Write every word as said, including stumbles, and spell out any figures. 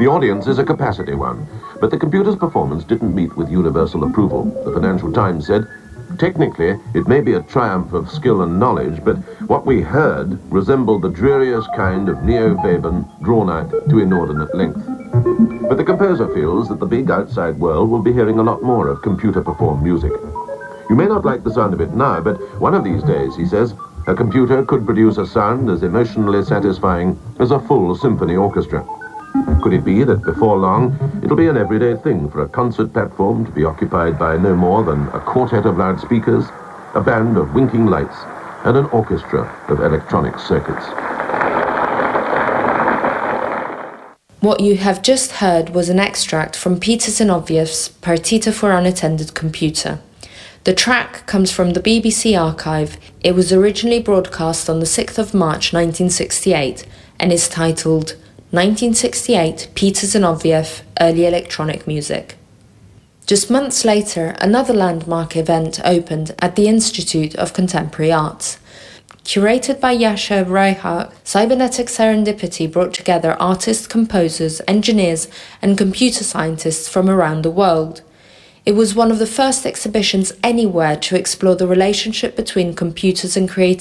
The audience is a capacity one, but the computer's performance didn't meet with universal approval. The Financial Times said, technically, it may be a triumph of skill and knowledge, but what we heard resembled the dreariest kind of neo-Fabian drawn out to inordinate length. But the composer feels that the big outside world will be hearing a lot more of computer-performed music. You may not like the sound of it now, but one of these days, he says, a computer could produce a sound as emotionally satisfying as a full symphony orchestra. Could it be that before long, it'll be an everyday thing for a concert platform to be occupied by no more than a quartet of loudspeakers, a band of winking lights, and an orchestra of electronic circuits? What you have just heard was an extract from Peter Zinovьev's Partita for Unattended Computer. The track comes from the B B C archive. It was originally broadcast on the sixth of March nineteen sixty-eight and is titled nineteen sixty-eight Peter Zinoviev, Early Electronic Music. Just months later, another landmark event opened at the Institute of Contemporary Arts. Curated by Yasha Reihart, Cybernetic Serendipity brought together artists, composers, engineers, and computer scientists from around the world. It was one of the first exhibitions anywhere to explore the relationship between computers and creativity.